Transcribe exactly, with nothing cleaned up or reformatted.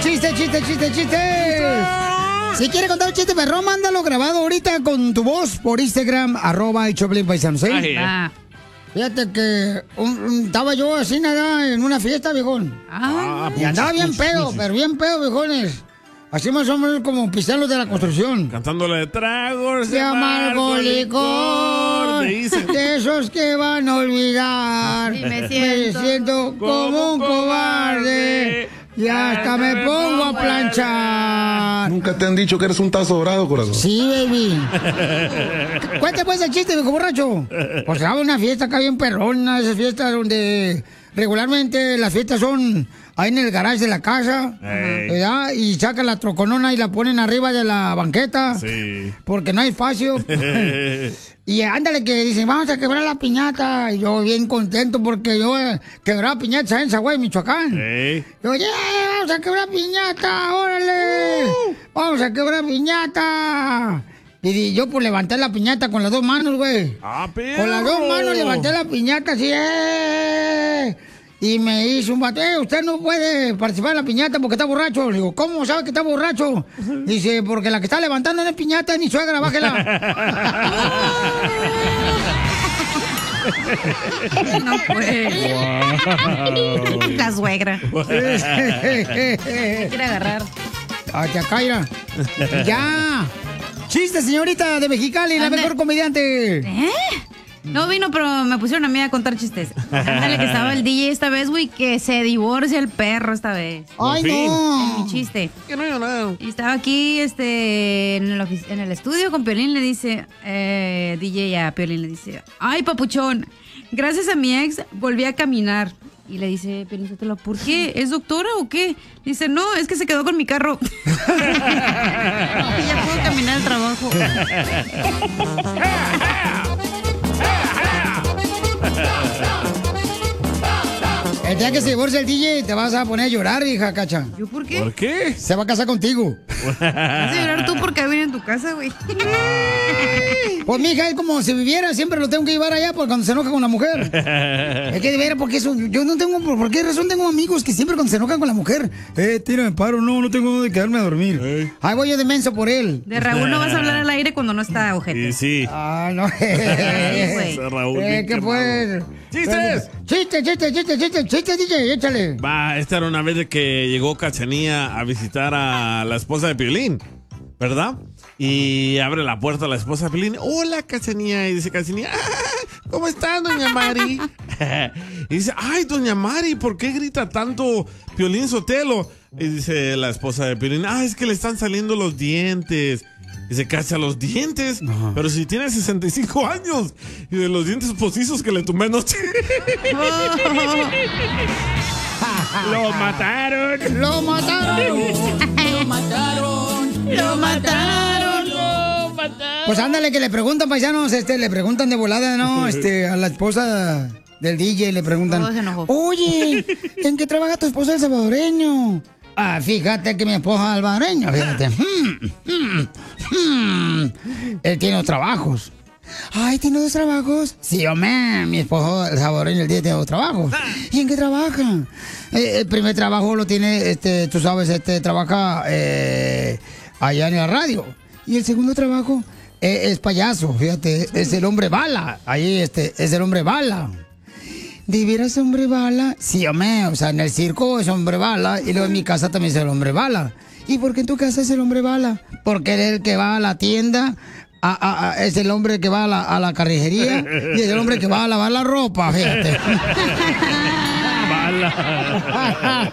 chiste, chiste, chiste, chiste. Si quiere contar un chiste perrón, mándalo grabado ahorita con tu voz por Instagram, arroba y Choplin Paisanos, ¿eh? Ah. Fíjate que un- un- estaba yo así nada en una fiesta, viejón. Ah, Y andaba bien puchis, pedo, puchis. pero bien pedo, viejones. Así más o menos como pisteros de la construcción. Cantándole de tragos De amargo licor, me dicen. de esos que van a olvidar. Y me siento como un cobarde y hasta me pongo a planchar. Nunca te han dicho que eres un tazo dorado, corazón. Sí, baby. Cuéntame pues el chiste, viejo borracho. Pues estaba una fiesta acá bien perrona, esas fiestas donde regularmente las fiestas son ahí en el garage de la casa, Ey. ¿verdad? Y sacan la troconona y la ponen arriba de la banqueta. Sí. Porque no hay espacio. Y ándale que dicen, vamos a quebrar la piñata. Y yo bien contento porque yo eh, quebraba piñatas en Zaguay, Michoacán. Ey. Yo, yeah, vamos a quebrar piñata, órale. Vamos a quebrar piñata. Y di- yo pues levanté la piñata con las dos manos, güey. ¡Ah, perro! Con las dos manos levanté la piñata así, ¡eh! Y me hizo un vato, eh, usted no puede participar en la piñata porque está borracho. Le digo, ¿cómo sabe que está borracho? Dice, porque la que está levantando no es piñata, ni suegra, bájela. no puede. La suegra. Quiere agarrar. Ay, te caira. Ya. Chiste, señorita de Mexicali, la Ande. mejor comediante. ¿Eh? No vino, pero me pusieron a mí a contar chistes. Ándale, que estaba el D J esta vez, güey, que se divorcia el perro esta vez. Ay, fin. En no. mi chiste. Que no, no. Y estaba aquí, este, en el, ofici- en el estudio con Piolín, le dice, eh, D J a Piolín, le dice, ay, papuchón, gracias a mi ex volví a caminar. Y le dice Piolín Sotelo, ¿por qué? ¿Es doctora o qué? Dice, no, es que se quedó con mi carro. Y ya puedo caminar al trabajo. El día que se divorcia el D J, te vas a poner a llorar, hija, cacha. ¿Yo por qué? ¿Por qué? Se va a casar contigo. Vas a llorar tú porque viene en tu casa, güey. Pues, mija, es como si viviera, siempre lo tengo que llevar allá porque cuando se enoja con la mujer. Es que de veras, porque eso, yo no tengo, ¿por por qué razón tengo amigos que siempre cuando se enojan con la mujer? Eh, tírame paro, no, no tengo dónde quedarme a dormir. Ey. Ahí voy yo de menso por él. De Raúl no vas a hablar al aire cuando no está ojete. Y sí. Ah, no. güey. Ese Raúl, Eh, bien ¿qué quemado. pues? ¡Chistes! Chiste, chiste, chiste, chiste, chiste, D J, échale. Va, esta era una vez de que llegó Cachanía a visitar a la esposa de Piolín, ¿verdad? Y abre la puerta a la esposa de Piolín. Hola, Cachanía. Y dice Cachanía, "Ah, ¿cómo está, doña Mari?" Y dice, ay, doña Mari, ¿por qué grita tanto Piolín Sotelo? Y dice la esposa de Piolín, ah, es que le están saliendo los dientes. Y se cacha los dientes, pero si tiene sesenta y cinco años y de los dientes postizos que le tumbé anoche. ¡Lo mataron! ¡Lo mataron! Lo mataron. Lo mataron. Pues ándale, que le preguntan, paisanos, este, le preguntan de volada, ¿no? Este, a la esposa del D J le preguntan. Todo se enojó. Oye, ¿en qué trabaja tu esposa el salvadoreño? Ah, fíjate que mi esposa es salvadoreño, fíjate. Hmm, hmm, hmm. Él tiene dos trabajos. Ay, ¿tiene dos trabajos? Sí, hombre, mi esposo el salvadoreño el día tiene dos trabajos. ¿Y en qué trabaja? Eh, el primer trabajo lo tiene, este, tú sabes, este, trabaja eh, allá en la radio. Y el segundo trabajo eh, es payaso, fíjate, es el hombre bala. Ahí, este, es el hombre bala. ¿De veras hombre bala? Sí, hombre, o sea, en el circo es hombre bala y luego en mi casa también es el hombre bala. ¿Y por qué en tu casa es el hombre bala? Porque él es el que va a la tienda, a- a- a- es el hombre que va a la, a la carnicería y es el hombre que va a lavar la ropa, fíjate. Bala.